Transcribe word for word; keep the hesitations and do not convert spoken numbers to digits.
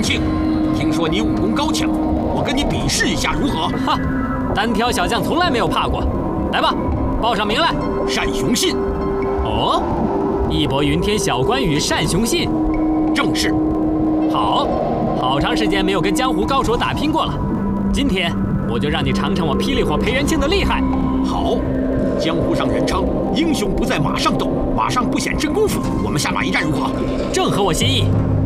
庆，听说你武功高强，我跟你比试一下如何？ 哈，单挑小将从来没有怕过。来吧，报上名来。 单雄信。 哦，义薄云天小关羽单雄信。 正是。 好，好长时间没有跟江湖高手打拼过了，今天我就让你尝尝我霹雳火裴元庆的厉害。 好，江湖上人称英雄不在马上斗，马上不显真功夫。我们下马一战如何？ 正合我心意。